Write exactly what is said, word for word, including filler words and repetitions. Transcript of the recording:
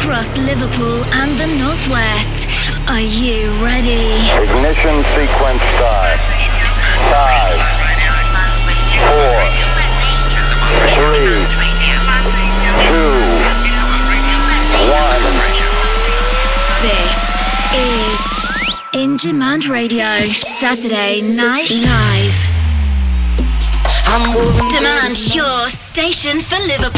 across Liverpool and the Northwest. Are you ready? Ignition sequence start. Five, four, three, two, one. This is In Demand Radio, Saturday Night Live. Demand your station for Liverpool.